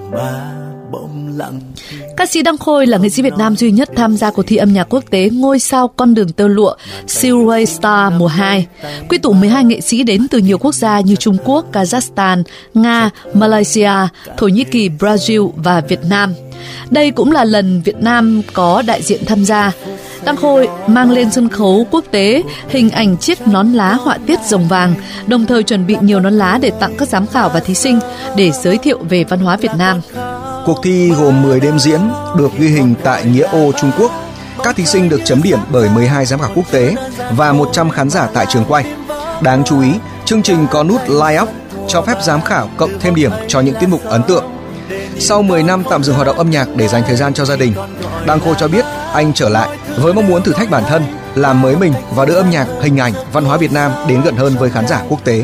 Ca sĩ Đăng Khôi là nghệ sĩ Việt Nam duy nhất tham gia cuộc thi âm nhạc quốc tế Ngôi sao con đường tơ lụa Silver Star mùa 2, quy tụ 12 nghệ sĩ đến từ nhiều quốc gia như Trung Quốc, Kazakhstan, Nga, Malaysia, Thổ Nhĩ Kỳ, Brazil và Việt Nam. Đây cũng là lần Việt Nam có đại diện tham gia. Đăng Khôi mang lên sân khấu quốc tế hình ảnh chiếc nón lá họa tiết rồng vàng, đồng thời chuẩn bị nhiều nón lá để tặng các giám khảo và thí sinh để giới thiệu về văn hóa Việt Nam. Cuộc thi gồm 10 đêm diễn được ghi hình tại Nghĩa Ô, Trung Quốc. Các thí sinh được chấm điểm bởi 12 giám khảo quốc tế và 100 khán giả tại trường quay. Đáng chú ý, chương trình có nút Light Up cho phép giám khảo cộng thêm điểm cho những tiết mục ấn tượng. Sau 10 năm tạm dừng hoạt động âm nhạc để dành thời gian cho gia đình, Đăng Khôi cho biết anh trở lại với mong muốn thử thách bản thân, làm mới mình và đưa âm nhạc, hình ảnh, văn hóa Việt Nam đến gần hơn với khán giả quốc tế.